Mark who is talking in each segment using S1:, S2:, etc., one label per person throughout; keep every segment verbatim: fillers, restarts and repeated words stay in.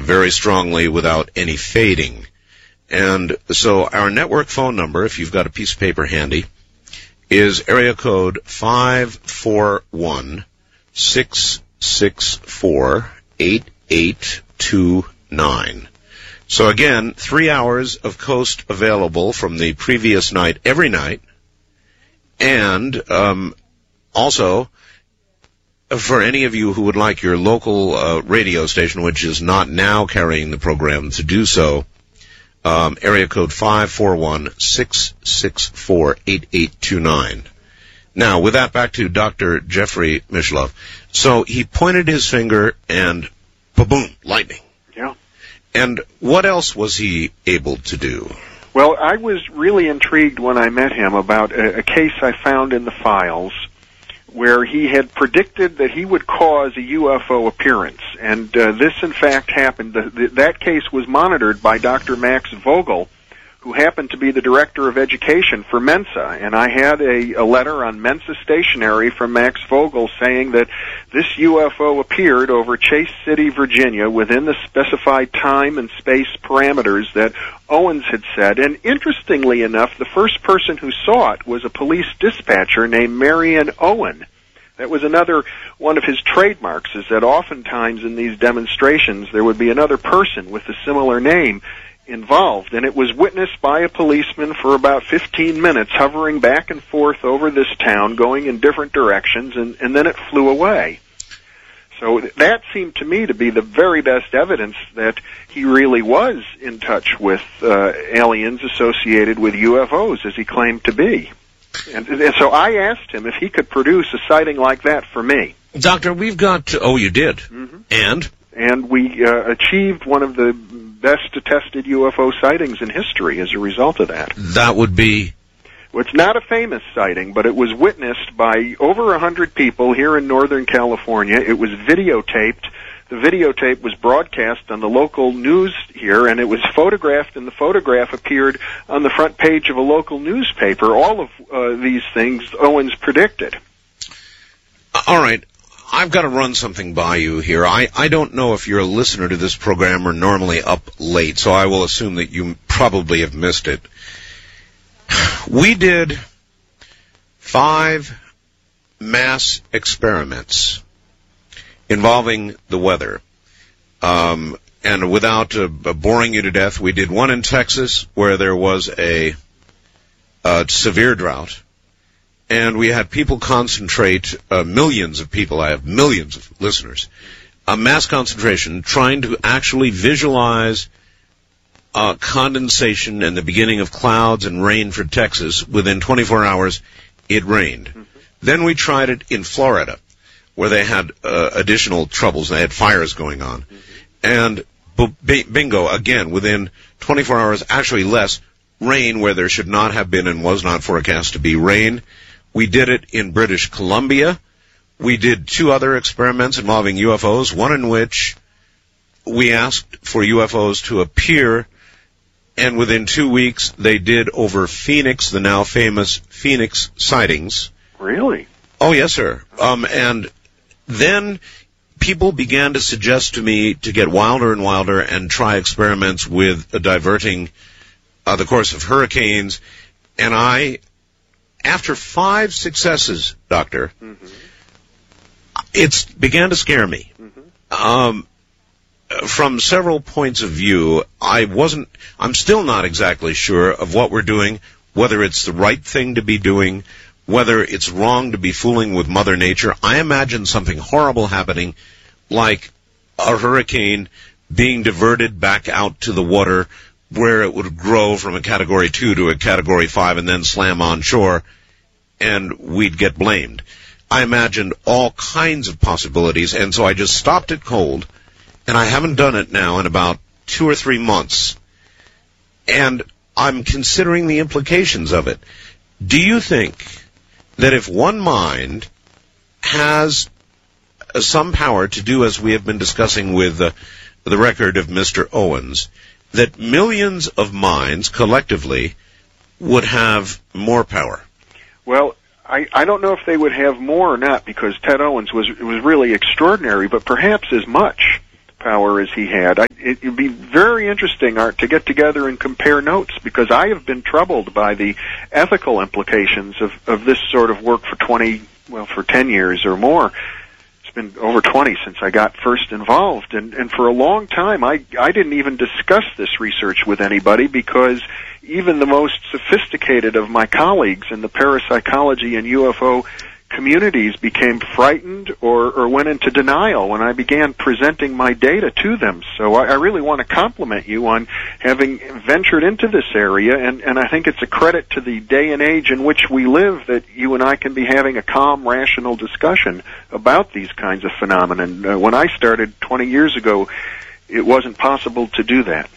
S1: very strongly without any fading. And so our network phone number, if you've got a piece of paper handy, is area code five four one, six six four, eight eight two nine. So again, three hours of Coast available from the previous night every night. And um, also, for any of you who would like your local uh, radio station, which is not now carrying the program, to do so, um, area code five four one, six six four, eight eight two nine. Now, with that, back to Doctor Jeffrey Mishlove. So he pointed his finger and, ba-boom, lightning.
S2: Yeah.
S1: And what else was he able to do?
S2: Well, I was really intrigued when I met him about a, a case I found in the files where he had predicted that he would cause a U F O appearance. And uh, this, in fact, happened. The, the, that case was monitored by Doctor Max Vogel, who happened to be the director of education for Mensa. And I had a, a letter on Mensa stationery from Max Vogel saying that this U F O appeared over Chase City, Virginia, within the specified time and space parameters that Owens had said. And interestingly enough, the first person who saw it was a police dispatcher named Marion Owen. That was another one of his trademarks, is that oftentimes in these demonstrations there would be another person with a similar name involved, and it was witnessed by a policeman for about fifteen minutes, hovering back and forth over this town, going in different directions, and, and then it flew away. So that seemed to me to be the very best evidence that he really was in touch with uh, aliens associated with U F Os, as he claimed to be. And, and so I asked him if he could produce a sighting like that for me.
S1: Doctor, we've got... Oh, you did?
S2: Mm-hmm.
S1: And?
S2: And we uh, achieved one of the best attested U F O sightings in history as a result of that.
S1: That would be?
S2: Well, it's not a famous sighting, but it was witnessed by over a hundred people here in Northern California. It was videotaped. The videotape was broadcast on the local news here, and it was photographed, and the photograph appeared on the front page of a local newspaper. All of uh, these things Owens predicted.
S1: All right. I've got to run something by you here. I, I don't know if you're a listener to this program or normally up late, so I will assume that you probably have missed it. We did five mass experiments involving the weather. Um, and without uh, boring you to death, we did one in Texas where there was a, a severe drought. And we had people concentrate, uh, millions of people, I have millions of listeners, a mass concentration trying to actually visualize uh, condensation and the beginning of clouds and rain for Texas. Within twenty-four hours, it rained. Mm-hmm. Then we tried it in Florida, where they had uh, additional troubles. They had fires going on. Mm-hmm. And b- bingo, again, within twenty-four hours, actually less, rain where there should not have been and was not forecast to be rain. We did it in British Columbia. We did two other experiments involving U F Os, one in which we asked for U F Os to appear, and within two weeks they did over Phoenix, the now famous Phoenix sightings.
S2: Really?
S1: Oh, yes, sir. Um, and then people began to suggest to me to get wilder and wilder and try experiments with uh, diverting uh, the course of hurricanes, and I... After five successes, Doctor, mm-hmm. it began to scare me. Mm-hmm. Um, from several points of view, I wasn't, I'm still not exactly sure of what we're doing, whether it's the right thing to be doing, whether it's wrong to be fooling with Mother Nature. I imagine something horrible happening, like a hurricane being diverted back out to the water, where it would grow from a Category two to a Category five and then slam on shore, and we'd get blamed. I imagined all kinds of possibilities, and so I just stopped it cold, and I haven't done it now in about two or three months, and I'm considering the implications of it. Do you think that if one mind has some power to do as we have been discussing with uh, the record of Mister Owens, that millions of minds collectively would have more power?
S2: Well, I, I don't know if they would have more or not, because Ted Owens was was really extraordinary, but perhaps as much. power as he had. I, it would be very interesting, Art, to get together and compare notes, because I have been troubled by the ethical implications of, of this sort of work for twenty, well, for ten years or more. It's been over twenty since I got first involved, and, and for a long time I, I didn't even discuss this research with anybody, because even the most sophisticated of my colleagues in the parapsychology and U F O communities became frightened or, or went into denial when I began presenting my data to them. So I, I really want to compliment you on having ventured into this area, and, and I think it's a credit to the day and age in which we live that you and I can be having a calm, rational discussion about these kinds of phenomena. And, uh, when I started twenty years ago, it wasn't possible to do that.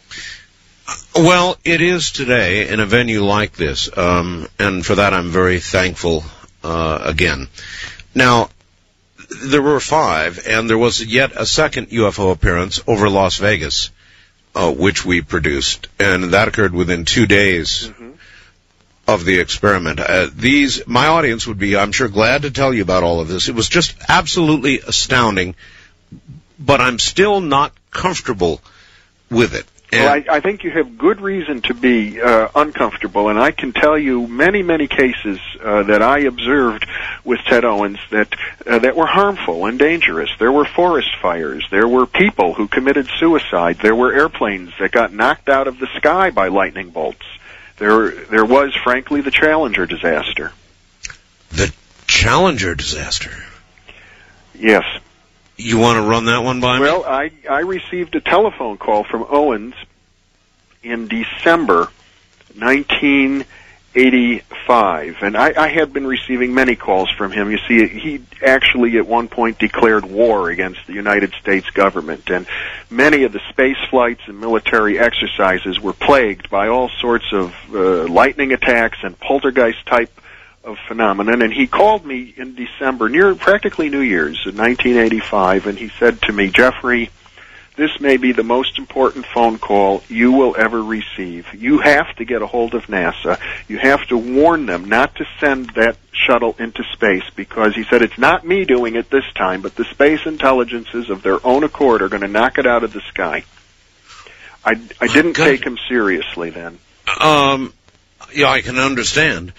S1: Well, it is today in a venue like this, um, and for that I'm very thankful. Uh, again. Now, there were five, and there was yet a second U F O appearance over Las Vegas, uh, which we produced, and that occurred within two days mm-hmm. of the experiment. Uh, these, my audience would be, I'm sure, glad to tell you about all of this. It was just absolutely astounding, but I'm still not comfortable with it. And
S2: well, I, I think you have good reason to be uh, uncomfortable, and I can tell you many, many cases uh, that I observed with Ted Owens that uh, that were harmful and dangerous. There were forest fires. There were people who committed suicide. There were airplanes that got knocked out of the sky by lightning bolts. There, there was, frankly, the Challenger disaster.
S1: The Challenger disaster?
S2: Yes.
S1: You want to run that one by me?
S2: Well, I, I received a telephone call from Owens in December nineteen eighty-five, and I, I had been receiving many calls from him. You see, he actually at one point declared war against the United States government, and many of the space flights and military exercises were plagued by all sorts of uh, lightning attacks and poltergeist-type of phenomenon. And he called me in December, near practically New Year's in nineteen eighty-five, and he said to me, "Jeffrey, this may be the most important phone call you will ever receive. You have to get a hold of NASA. You have to warn them not to send that shuttle into space, because," he said, "it's not me doing it this time, but the space intelligences of their own accord are going to knock it out of the sky." I, I didn't
S1: Good.
S2: take him seriously then.
S1: Um, yeah, I can understand.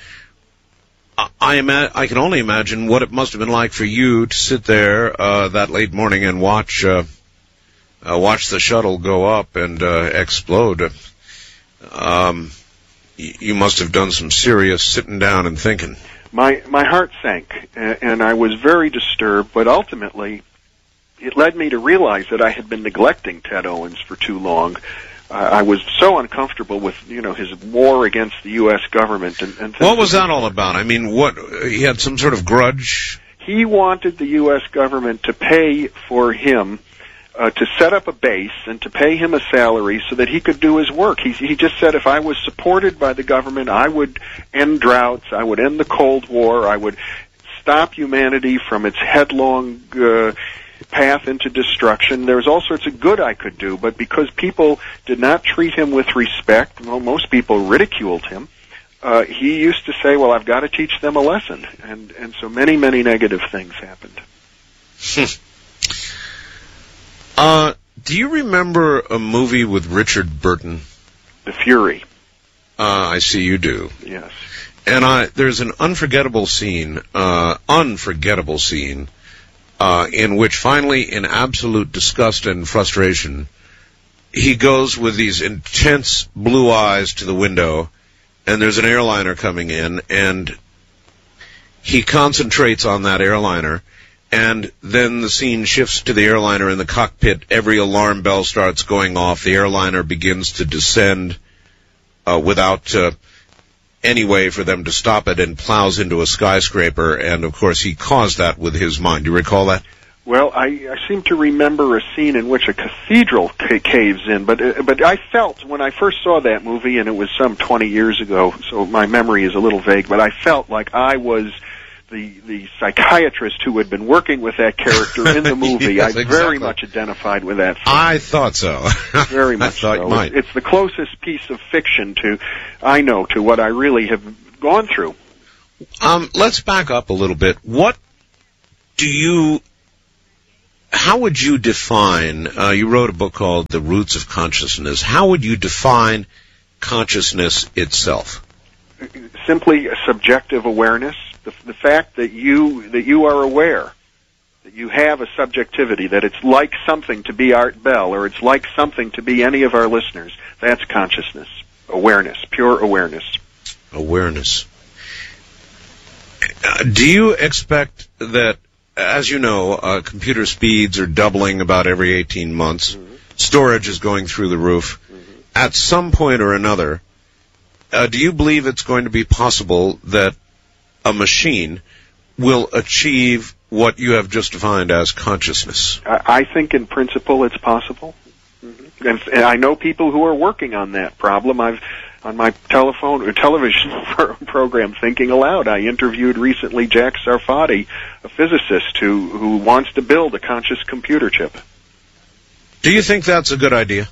S1: I, ima- I can only imagine what it must have been like for you to sit there uh, that late morning and watch uh, uh, watch the shuttle go up and uh, explode. Um, y- you must have done some serious sitting down and thinking.
S2: My my heart sank, and I was very disturbed, but ultimately it led me to realize that I had been neglecting Ted Owens for too long. Uh, I was so uncomfortable with, you know, his war against the U S government. And, and
S1: what was that all about? I mean, what, he had some sort of grudge?
S2: He wanted the U S government to pay for him uh, to set up a base and to pay him a salary so that he could do his work. He, he just said if I was supported by the government, I would end droughts, I would end the Cold War, I would stop humanity from its headlong uh path into destruction. There was all sorts of good I could do, but because people did not treat him with respect, well, most people ridiculed him, uh, he used to say, well, I've got to teach them a lesson. And, and so many, many negative things happened.
S1: uh, do you remember a movie with Richard Burton?
S2: The Fury.
S1: Uh, I see you do.
S2: Yes.
S1: And I, there's an unforgettable scene, uh, unforgettable scene, Uh, in which finally, in absolute disgust and frustration, he goes with these intense blue eyes to the window, and there's an airliner coming in, and he concentrates on that airliner, and then the scene shifts to the airliner in the cockpit. Every alarm bell starts going off. The airliner begins to descend uh, without uh, any way for them to stop it, and plows into a skyscraper, and of course he caused that with his mind. Do you recall that?
S2: Well, I, I seem to remember a scene in which a cathedral ca- caves in, but uh, but I felt when I first saw that movie, and it was some twenty years ago, so my memory is a little vague, but I felt like I was the the psychiatrist who had been working with that character in the movie.
S1: Yes,
S2: I
S1: exactly.
S2: very much identified with that film.
S1: I thought so.
S2: Very much
S1: I thought
S2: so.
S1: you might.
S2: It's, it's the closest piece of fiction to, I know, to what I really have gone through.
S1: Um, let's back up a little bit. What do you how would you define, uh, you wrote a book called The Roots of Consciousness. How would you define consciousness itself?
S2: Simply a subjective awareness. The, the fact that you, that you are aware, that you have a subjectivity, that it's like something to be Art Bell, or it's like something to be any of our listeners. That's consciousness. Awareness. Pure awareness. Awareness.
S1: Uh, do you expect that, as you know, uh, computer speeds are doubling about every eighteen months. Mm-hmm. Storage is going through the roof. Mm-hmm. At some point or another, uh, do you believe it's going to be possible that a machine will achieve what you have just defined as consciousness?
S2: I, I think in principle it's possible. Mm-hmm. And, and I know people who are working on that problem. I've On my telephone or television program, Thinking Aloud, I interviewed recently Jack Sarfati, a physicist who, who wants to build a conscious computer chip.
S1: Do you think that's a good idea?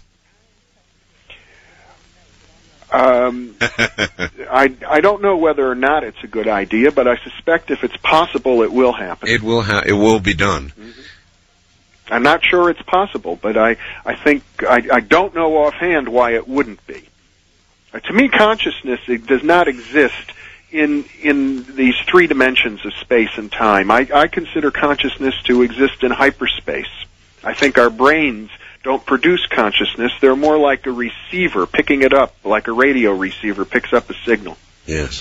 S2: Um, I, I don't know whether or not it's a good idea, but I suspect if it's possible, it will happen.
S1: It will ha- It will be done.
S2: Mm-hmm. I'm not sure it's possible, but I, I think I, I don't know offhand why it wouldn't be. To me, consciousness it does not exist in in these three dimensions of space and time. I, I consider consciousness to exist in hyperspace. I think our brains don't produce consciousness. They're more like a receiver, picking it up, like a radio receiver picks up a signal.
S1: Yes.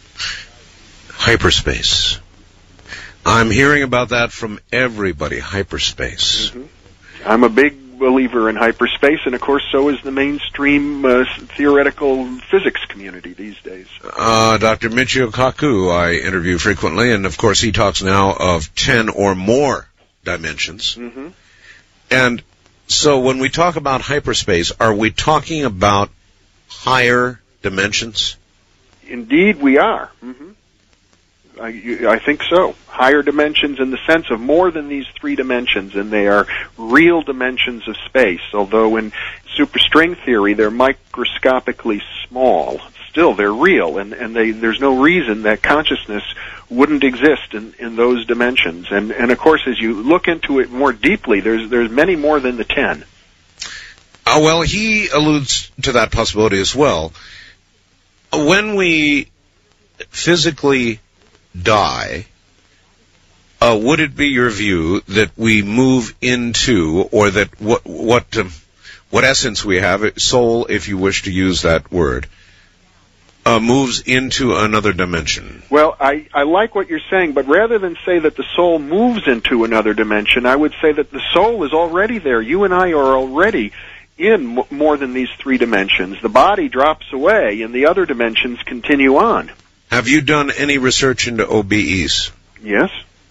S1: Hyperspace. I'm hearing about that from everybody, hyperspace.
S2: Mm-hmm. I'm a big believer in hyperspace, and of course so is the mainstream uh, theoretical physics community these days.
S1: Uh, Doctor Michio Kaku I interview frequently, and of course he talks now of ten or more dimensions.
S2: Mm-hmm.
S1: And so when we talk about hyperspace, are we talking about higher dimensions?
S2: Indeed we are. Mm-hmm. I, I think so. Higher dimensions in the sense of more than these three dimensions, and they are real dimensions of space. Although in superstring theory they're microscopically small, still they're real, and, and they, there's no reason that consciousness wouldn't exist in, in those dimensions. And, and of course, as you look into it more deeply, there's there's many more than the ten.
S1: Uh, well, he alludes to that possibility as well. When we physically die, uh, would it be your view that we move into, or that what what um, what essence we have, soul, if you wish to use that word, uh, moves into another dimension?
S2: Well, I, I like what you're saying, but rather than say that the soul moves into another dimension, I would say that the soul is already there. You and I are already in m- more than these three dimensions. The body drops away, and the other dimensions continue on.
S1: Have you done any research into O B Es?
S2: Yes.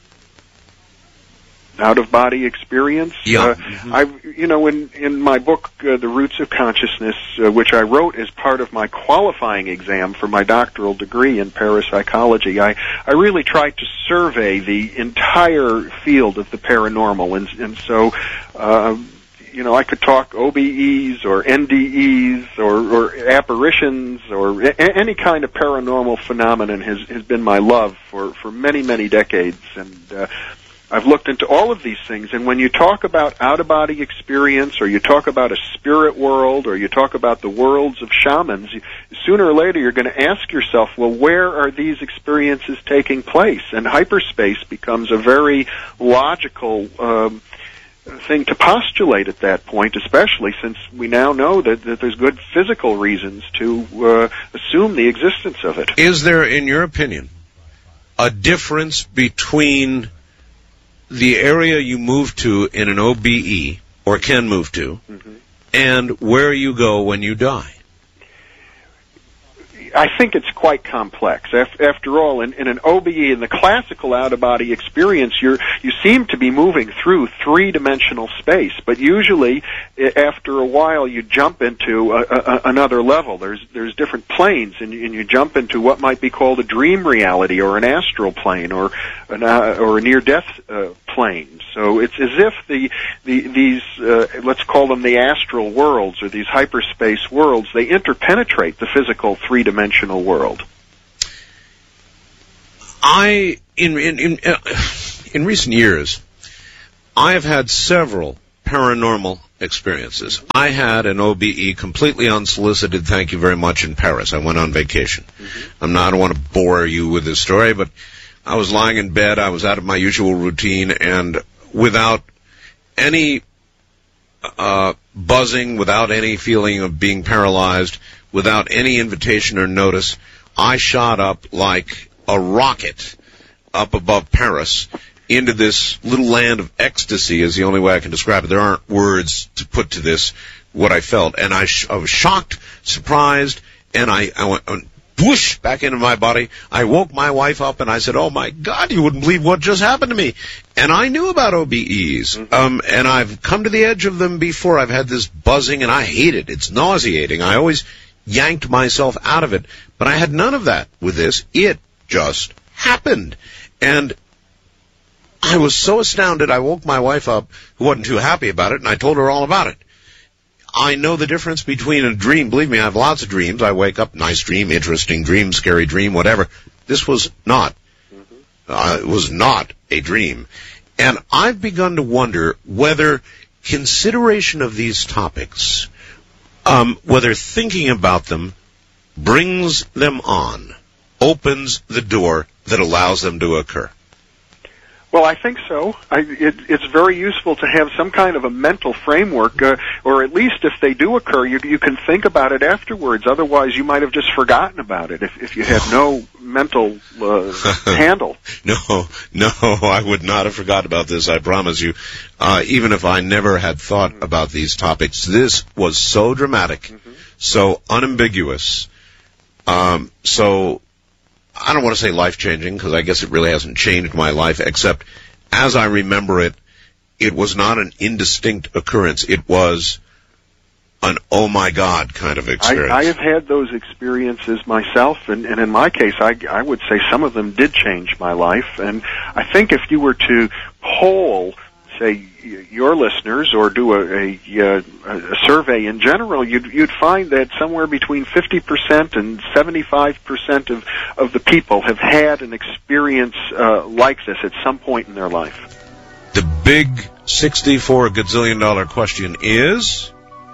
S2: Out-of-body experience.
S1: Yeah.
S2: Uh,
S1: mm-hmm.
S2: I've, you know, in in my book, uh, The Roots of Consciousness, uh, which I wrote as part of my qualifying exam for my doctoral degree in parapsychology, I I really tried to survey the entire field of the paranormal, and and so. Uh, You know, I could talk O B Es or N D Es or, or apparitions or a- any kind of paranormal phenomenon has, has been my love for, for many, many decades. And uh, I've looked into all of these things. And when you talk about out-of-body experience, or you talk about a spirit world, or you talk about the worlds of shamans, you, sooner or later you're going to ask yourself, well, where are these experiences taking place? And hyperspace becomes a very logical um thing to postulate at that point, especially since we now know that, that there's good physical reasons to uh, assume the existence of it.
S1: Is there, in your opinion, a difference between the area you move to in an O B E, or can move to, mm-hmm. and where you go when you die?
S2: I think it's quite complex. After all, in, in an O B E, in the classical out-of-body experience, you're, you seem to be moving through three-dimensional space, but usually, after a while, you jump into a, a, another level. There's, there's different planes, and, and you jump into what might be called a dream reality, or an astral plane, or an, uh, or a near-death uh, plane. So it's as if the, the these, uh, let's call them the astral worlds, or these hyperspace worlds, they interpenetrate the physical three-dimensional world.
S1: I, in in in, uh, in recent years, I have had several paranormal experiences. I had an O B E completely unsolicited, thank you very much, in Paris. I went on vacation. Mm-hmm. I'm not, I don't want to bore you with this story, but I was lying in bed, I was out of my usual routine, and without any uh, buzzing, without any feeling of being paralyzed, without any invitation or notice, I shot up like a rocket up above Paris into this little land of ecstasy is the only way I can describe it. There aren't words to put to this, what I felt. And I, sh- I was shocked, surprised, and I, I went, went whoosh back into my body. I woke my wife up and I said, oh my God, you wouldn't believe what just happened to me. And I knew about O B Es, mm-hmm. um, and I've come to the edge of them before. I've had this buzzing and I hate it. It's nauseating. I always yanked myself out of it. But I had none of that with this. It just happened. And I was so astounded, I woke my wife up, who wasn't too happy about it, and I told her all about it. I know the difference between a dream. Believe me, I have lots of dreams. I wake up, nice dream, interesting dream, scary dream, whatever. This was not. Uh, it was not a dream. And I've begun to wonder whether consideration of these topics, um, whether thinking about them brings them on, opens the door that allows them to occur.
S2: Well, I think so. I, it, it's very useful to have some kind of a mental framework, uh, or at least if they do occur, you, you can think about it afterwards. Otherwise, you might have just forgotten about it if, if you had no mental uh, handle.
S1: No, no, I would not have forgotten about this, I promise you. Uh, even if I never had thought mm-hmm. about these topics, this was so dramatic, mm-hmm. so unambiguous, um, so... I don't want to say life-changing, because I guess it really hasn't changed my life, except as I remember it, it was not an indistinct occurrence. It was an oh-my-God kind of experience.
S2: I, I have had those experiences myself, and, and in my case, I, I would say some of them did change my life. And I think if you were to poll, say, your listeners, or do a, a, a survey in general, you'd, you'd find that somewhere between fifty percent and seventy-five percent of, of the people have had an experience uh, like this at some point in their life.
S1: The big sixty-four gazillion dollar question is,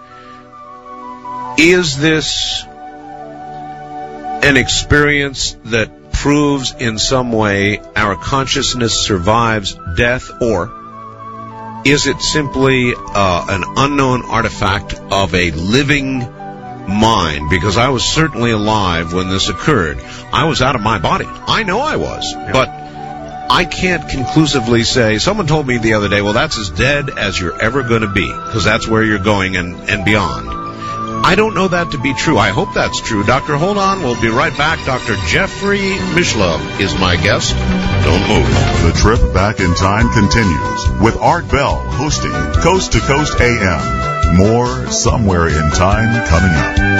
S1: is this an experience that proves in some way our consciousness survives death, or is it simply uh, an unknown artifact of a living mind? Because I was certainly alive when this occurred. I was out of my body. I know I was. Yeah. But I can't conclusively say. Someone told me the other day, well, that's as dead as you're ever going to be, because that's where you're going and, and beyond. I don't know that to be true. I hope that's true. Doctor, hold on. We'll be right back. Doctor Jeffrey Mishlove is my guest. Don't move.
S3: The trip back in time continues with Art Bell hosting Coast to Coast A M. More Somewhere in Time coming up.